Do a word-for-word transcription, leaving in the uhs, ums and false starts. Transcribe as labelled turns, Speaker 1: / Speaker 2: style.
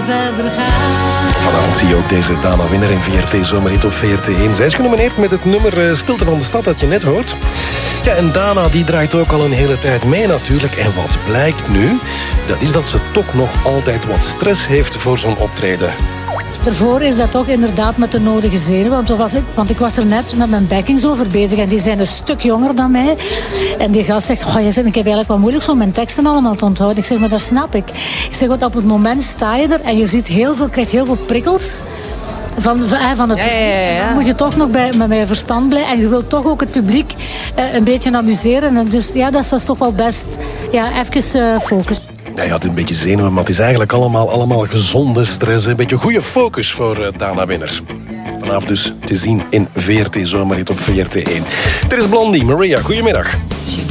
Speaker 1: verder gaan.
Speaker 2: Vanavond zie je ook deze Dana winnaar in V R T Zomerhit op V R T één. Zij is genomineerd met het nummer Stilte van de Stad dat je net hoort. Ja, en Dana die draait ook al een hele tijd mee natuurlijk. En wat blijkt nu? Dat is dat ze toch nog altijd wat stress heeft voor zo'n optreden.
Speaker 1: Daarvoor is dat toch inderdaad met de nodige zenuwen. Want, was ik, want ik was er net met mijn backings over bezig. En die zijn een stuk jonger dan mij. En die gast zegt, oh, je zegt, ik heb eigenlijk wel moeilijk om mijn teksten allemaal te onthouden. Ik zeg, maar dat snap ik. Ik zeg, want op het moment sta je er en je ziet heel veel, krijgt heel veel prikkels. Van, van het
Speaker 3: ja, ja, ja, ja.
Speaker 1: Dan moet je toch nog bij, met mijn verstand blijven. En je wilt toch ook het publiek uh, een beetje amuseren. En dus ja, dat is, dat is toch wel best ja, even uh, focus.
Speaker 2: Ja, je had een beetje zenuwen, maar het is eigenlijk allemaal, allemaal gezonde stress. Een beetje goede focus voor uh, Dana-winners. Vanavond dus te zien in V R T Zomerhit op V R T één. Dit is Blondie. Maria, goedemiddag.